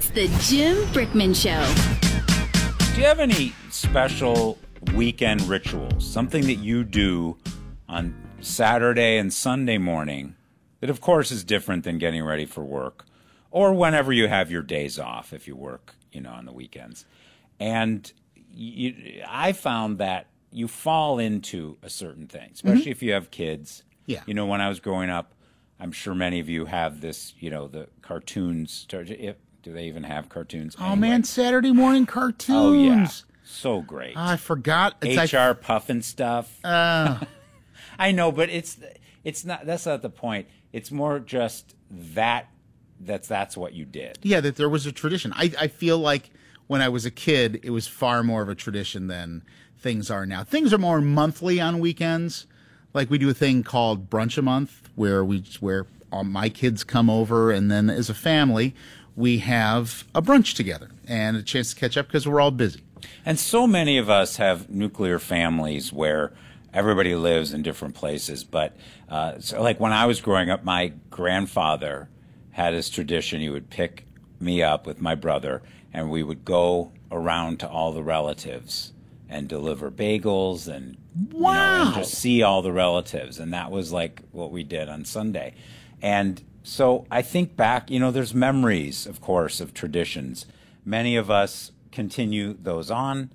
It's the Jim Brickman Show. Do you have any special weekend rituals? Something that you do on Saturday and Sunday morning that, of course, is different than getting ready for work or whenever you have your days off if you work, on the weekends. And I found that you fall into a certain thing, especially if you have kids. Yeah. When I was growing up, I'm sure many of you have this, the cartoons. Do they even have cartoons? Oh, man, Saturday morning cartoons. Oh, yeah. So great. I forgot. It's HR Puffin stuff. I know, but it's not. That's not the point. It's more just that's what you did. Yeah, that there was a tradition. I feel like when I was a kid, it was far more of a tradition than things are now. Things are more monthly on weekends. Like we do a thing called Brunch a Month, where all my kids come over, and then as a family, we have a brunch together and a chance to catch up because we're all busy. And so many of us have nuclear families where everybody lives in different places. But so like when I was growing up, my grandfather had his tradition. He would pick me up with my brother, and we would go around to all the relatives and deliver bagels and, and just see all the relatives. And that was like what we did on Sunday. And so I think back, there's memories, of course, of traditions. Many of us continue those on.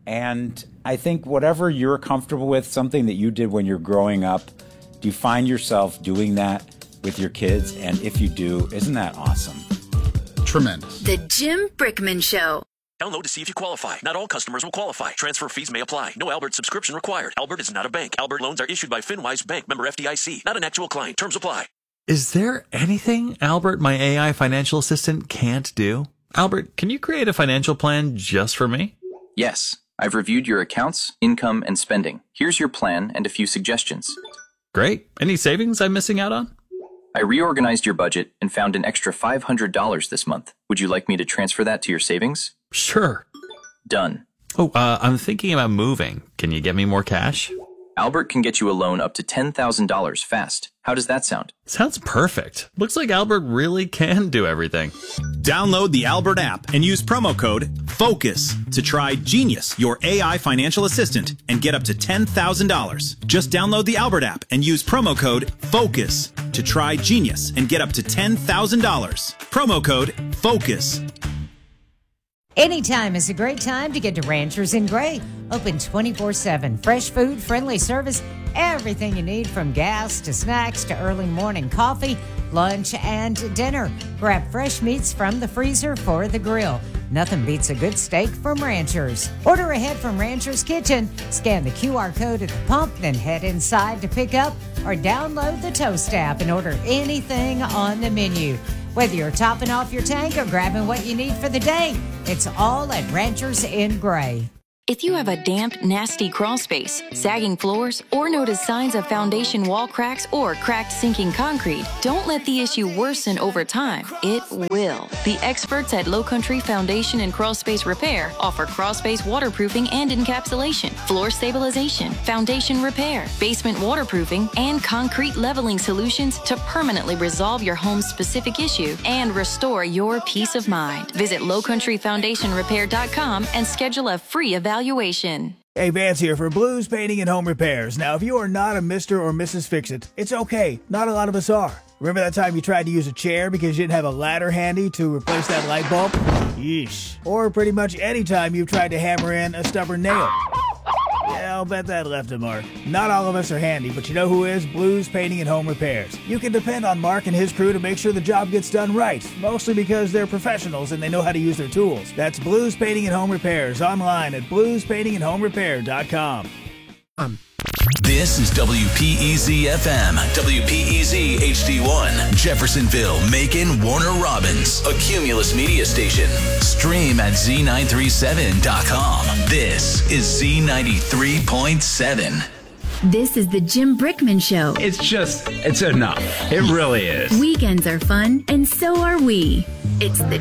And I think whatever you're comfortable with, something that you did when you're growing up, do you find yourself doing that with your kids? And if you do, isn't that awesome? Tremendous. The Jim Brickman Show. Download to see if you qualify. Not all customers will qualify. Transfer fees may apply. No Albert subscription required. Albert is not a bank. Albert loans are issued by FinWise Bank, member FDIC. Not an actual client. Terms apply. Is there anything Albert, my AI financial assistant, can't do? Albert, can you create a financial plan just for me? Yes. I've reviewed your accounts, income, and spending. Here's your plan and a few suggestions. Great. Any savings I'm missing out on? I reorganized your budget and found an extra $500 this month. Would you like me to transfer that to your savings? Sure. Done. Oh, I'm thinking about moving. Can you get me more cash? Albert can get you a loan up to $10,000 fast. How does that sound? Sounds perfect. Looks like Albert really can do everything. Download the Albert app and use promo code FOCUS to try Genius, your AI financial assistant, and get up to $10,000. Just download the Albert app and use promo code FOCUS to try Genius and get up to $10,000. Promo code FOCUS. Anytime is a great time to get to Ranchers in Gray. Open 24/7. Fresh food, friendly service, everything you need from gas to snacks to early morning coffee, lunch, and dinner. Grab fresh meats from the freezer for the grill. Nothing beats a good steak from Ranchers. Order ahead from Ranchers Kitchen. Scan the QR code at the pump, then head inside to pick up or download the Toast app and order anything on the menu. Whether you're topping off your tank or grabbing what you need for the day, it's all at Ranchers in Gray. If you have a damp, nasty crawl space, sagging floors, or notice signs of foundation wall cracks or cracked sinking concrete, don't let the issue worsen over time. It will. The experts at Low Country Foundation and Crawl Space Repair offer crawl space waterproofing and encapsulation, floor stabilization, foundation repair, basement waterproofing, and concrete leveling solutions to permanently resolve your home's specific issue and restore your peace of mind. Visit lowcountryfoundationrepair.com and schedule a free evaluation. Hey, Vance here for Blues Painting and Home Repairs. Now, if you are not a Mr. or Mrs. Fix-It, it's okay. Not a lot of us are. Remember that time you tried to use a chair because you didn't have a ladder handy to replace that light bulb? Yeesh. Or pretty much any time you've tried to hammer in a stubborn nail. Yeah, I'll bet that left a mark. Not all of us are handy, but you know who is? Blues Painting and Home Repairs. You can depend on Mark and his crew to make sure the job gets done right, mostly because they're professionals and they know how to use their tools. That's Blues Painting and Home Repairs online at bluespaintingandhomerepair.com. This is WPEZ-FM, WPEZ HD1, Jeffersonville, Macon, Warner Robins, a Cumulus media station. Stream at Z937.com. This is Z93.7. This is the Jim Brickman Show. It's enough. It really is. Weekends are fun, and so are we. It's the